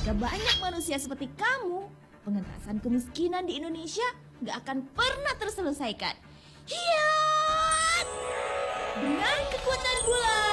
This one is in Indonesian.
Jika banyak manusia seperti kamu, pengentasan kemiskinan di Indonesia gak akan pernah terselesaikan. Hiat! Dengan kekuatan bulan.